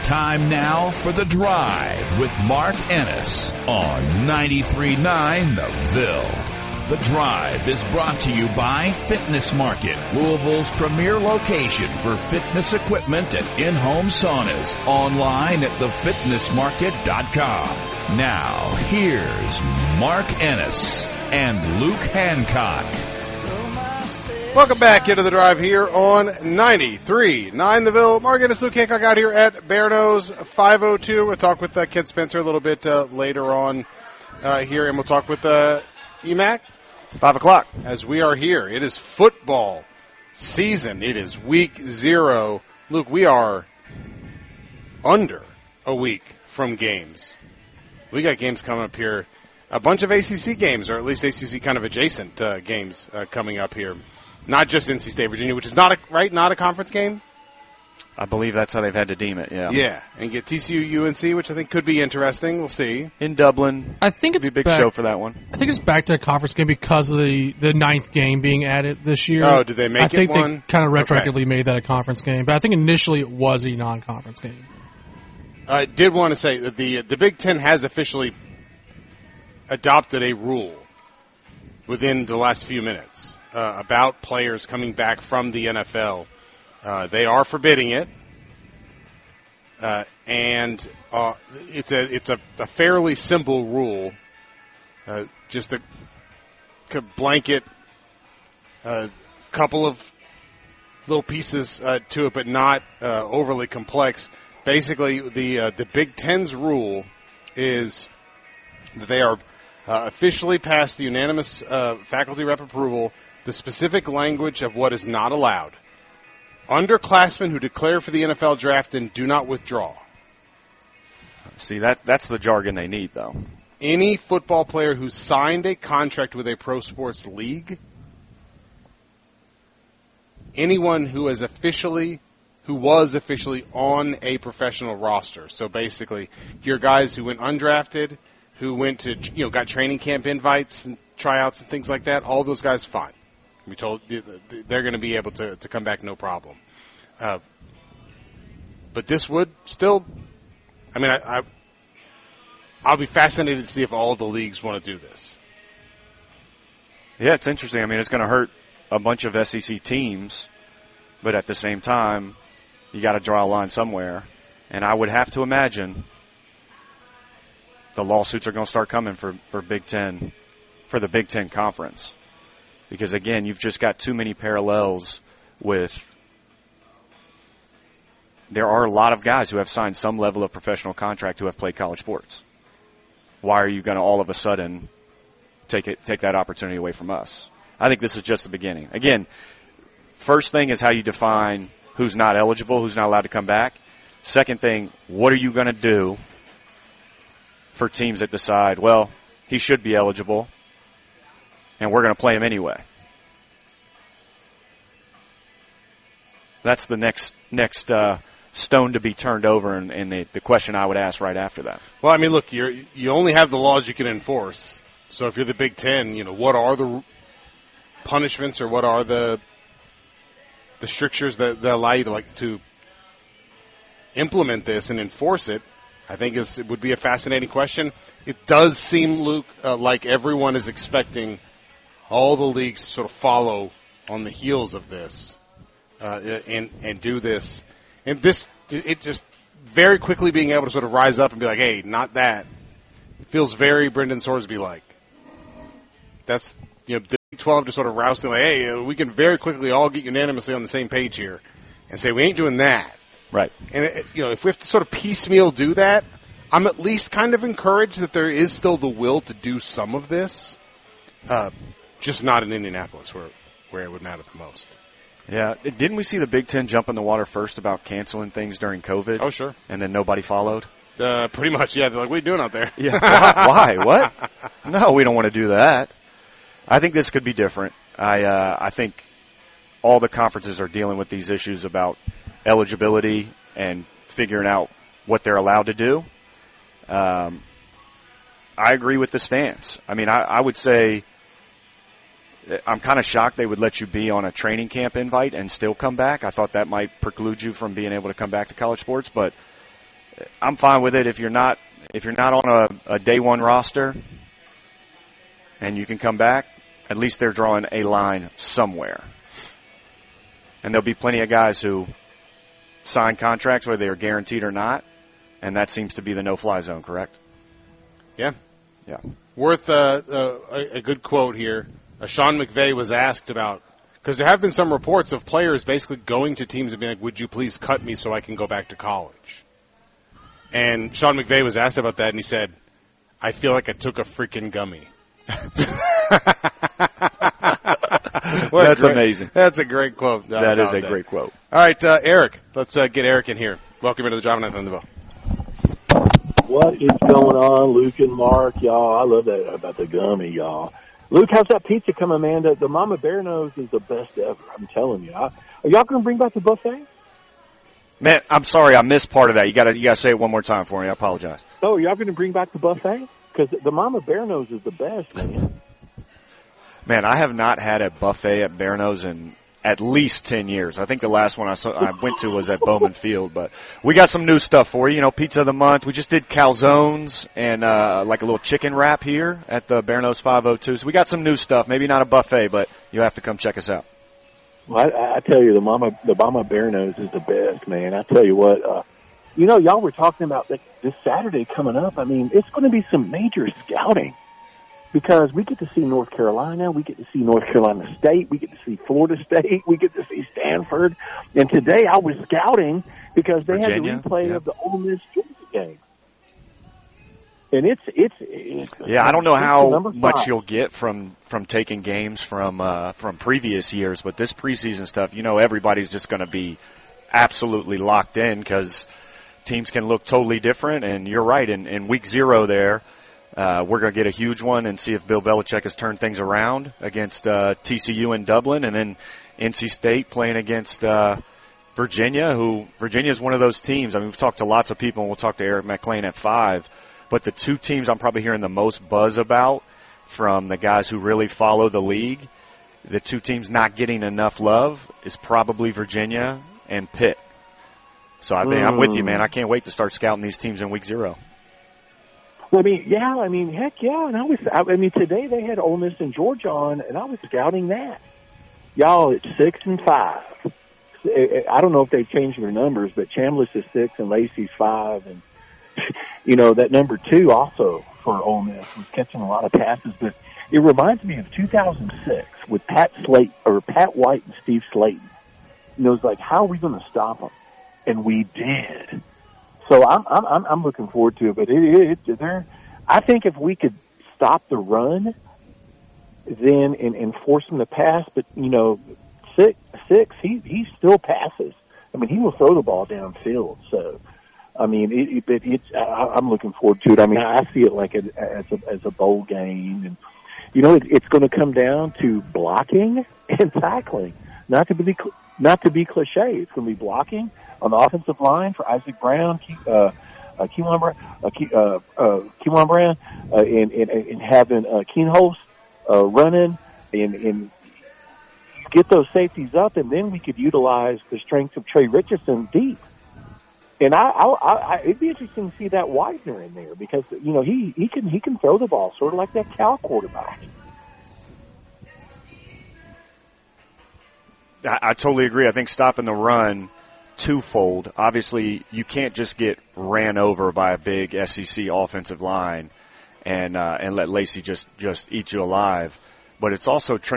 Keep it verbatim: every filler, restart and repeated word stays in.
Time now for The Drive with Mark Ennis on ninety-three point nine The Ville. The Drive is brought to you by Fitness Market, Louisville's premier location for fitness equipment and in-home saunas. Online at the fitness market dot com. Now, here's Mark Ennis and Luke Hancock. Welcome back into The Drive here on ninety-three point nine The Ville. Mark Ennis, Luke Hancock out here at Bear Nose five oh two. We'll talk with uh, Kent Spencer a little bit uh, later on uh, here, and we'll talk with uh, E M A C. Five o'clock. As we are here. It is football season. It is week zero. Luke, we are under a week from games. We got games coming up here. A bunch of A C C games, or at least A C C kind of adjacent uh, games uh, coming up here. Not just N C State, Virginia, which is not a, right, not a conference game? I believe that's how they've had to deem it, yeah. Yeah, and get T C U U N C, which I think could be interesting. We'll see. In Dublin. I think it's be a big back, show for that one. I think it's back to a conference game because of the, the ninth game being added this year. Oh, did they make I it think one? they kind of retroactively Okay. made that a conference game, but I think initially it was a non-conference game. I did want to say that the the Big Ten has officially adopted a rule within the last few minutes uh, about players coming back from the N F L. Uh, they are forbidding it, uh, and uh, it's a it's a, a fairly simple rule, uh, just a c- blanket, uh, couple of little pieces uh, to it, but not uh, overly complex. Basically, the uh, the Big Ten's rule is that they are uh, officially past the unanimous uh, faculty rep approval the specific language of what is not allowed. Underclassmen who declare for the N F L draft and do not withdraw. See, that that's the jargon they need, though. Any football player who signed a contract with a pro sports league, anyone who has officially who was officially on a professional roster. So basically, your guys who went undrafted, who went to, you know, got training camp invites and tryouts and things like that, all those guys, fine. We told they're going to be able to, to come back no problem. Uh, but this would still, I mean, I, I, I'll be fascinated to see if all the leagues want to do this. Yeah, it's interesting. I mean, it's going to hurt a bunch of S E C teams, but at the same time, you got to draw a line somewhere. And I would have to imagine the lawsuits are going to start coming for, for Big Ten, for the Big Ten Conference. Because, again, you've just got too many parallels with – there are a lot of guys who have signed some level of professional contract who have played college sports. Why are you going to all of a sudden take it, take that opportunity away from us? I think this is just the beginning. Again, first thing is how you define who's not eligible, who's not allowed to come back. Second thing, what are you going to do for teams that decide, well, he should be eligible, and we're going to play him anyway? That's the next next uh, stone to be turned over, and, and the, the question I would ask right after that. Well, I mean, look, you you only have the laws you can enforce. So if you're the Big Ten, you know, what are the punishments or what are the the strictures that, that allow you to like to implement this and enforce it? I think is, it would be a fascinating question. It does seem, Luke, uh, like everyone is expecting all the leagues to sort of follow on the heels of this uh, and and do this. And this, it just very quickly being able to sort of rise up and be like, hey, not that. It feels very Brendan Sorsby-like. That's, you know, the Big twelve just sort of roused them like, hey, we can very quickly all get unanimously on the same page here and say we ain't doing that. Right. And, it, you know, if we have to sort of piecemeal do that, I'm at least kind of encouraged that there is still the will to do some of this, uh, just not in Indianapolis where, where it would matter the most. Yeah. Didn't we see the Big Ten jump in the water first about canceling things during COVID? Oh, sure. And then nobody followed? Uh, pretty much, yeah. They're like, what are you doing out there? Yeah. Why? Why? What? No, we don't want to do that. I think this could be different. I uh, I think all the conferences are dealing with these issues about eligibility and figuring out what they're allowed to do. Um, I agree with the stance. I mean, I, I would say I'm kind of shocked they would let you be on a training camp invite and still come back. I thought that might preclude you from being able to come back to college sports. But I'm fine with it if you're not if you're not on a, a day one roster and you can come back. At least they're drawing a line somewhere, and there'll be plenty of guys who sign contracts whether they're guaranteed or not, and that seems to be the no-fly zone. Correct? Yeah, yeah. Worth uh, uh, a, a good quote here. Uh, Sean McVay was asked about, because there have been some reports of players basically going to teams and being like, would you please cut me so I can go back to college? And Sean McVay was asked about that, and he said, I feel like I took a freaking gummy. That's great, amazing. That's a great quote. Uh, that is a that. great quote. All right, uh, Eric. Let's uh, get Eric in here. Welcome into the Drive on Thunderbolt. What is going on, Luke and Mark, y'all? I love that about the gummy, y'all. Luke, how's that pizza coming, man? The, the Mama Bear Nose is the best ever. I'm telling you. I, are y'all going to bring back the buffet? Man, I'm sorry, I missed part of that. You got to you got to say it one more time for me. I apologize. Oh, y'all going to bring back the buffet? Because the Mama Bear Nose is the best, man. Man, I have not had a buffet at Bear Nose in at least ten years. I think the last one I, saw, I went to was at Bowman Field. But we got some new stuff for you. You know, Pizza of the Month. We just did calzones and uh, like a little chicken wrap here at the Bear Nose five oh two. So we got some new stuff. Maybe not a buffet, but you'll have to come check us out. Well, I, I tell you, the Mama the Mama Bear Nose is the best, man. I tell you what, uh, you know, y'all were talking about this, this Saturday coming up. I mean, it's going to be some major scouting because we get to see North Carolina, we get to see North Carolina State, we get to see Florida State, we get to see Stanford. And today I was scouting because they Virginia, had the replay yeah. of the Ole Miss Georgia game. And it's, it's, it's yeah, I don't know it's how much much you'll get from, from taking games from uh, from previous years, but this preseason stuff, you know, everybody's just going to be absolutely locked in because teams can look totally different. And you're right, in, in week zero there, uh, we're going to get a huge one and see if Bill Belichick has turned things around against uh, T C U in Dublin, and then N C State playing against uh, Virginia, who Virginia is one of those teams. I mean, we've talked to lots of people, and we'll talk to Eric McLean at five. But the two teams I'm probably hearing the most buzz about from the guys who really follow the league, the two teams not getting enough love is probably Virginia and Pitt. So I think mm. I'm with you, man. I can't wait to start scouting these teams in week zero. Well, I mean, yeah, I mean, heck yeah. And I was, I mean, today they had Ole Miss and Georgia on, and I was scouting that. Y'all, it's six and five. I don't know if they've changed their numbers, but Chambliss is six and Lacey's five, and you know, that number two also for Ole Miss was catching a lot of passes, but it reminds me of two thousand six with Pat Slate or Pat White and Steve Slayton. You know, it's like, how are we going to stop them? And we did. So I'm I'm I'm looking forward to it. But it, it, it there, I think if we could stop the run, then and, and force them to pass. But you know, six six he he still passes. I mean, he will throw the ball downfield. So. I mean, it, it, it's. I, I'm looking forward to it. I mean, I see it like a, as a as a bowl game, and you know, it, it's going to come down to blocking and tackling. Not to be not to be cliche. It's going to be blocking on the offensive line for Isaac Brown, uh, uh, Keelan Brown, uh, Ke, uh, uh, Keelan Brown, uh, and, and and having uh, Keenholz uh, running, and, and get those safeties up, and then we could utilize the strength of Trey Richardson deep. And I, I, I, it'd be interesting to see that Widener in there because you know he, he can he can throw the ball sort of like that Cal quarterback. I, I totally agree. I think stopping the run twofold. Obviously, you can't just get ran over by a big S E C offensive line and uh, and let Lacey just just eat you alive. But it's also trying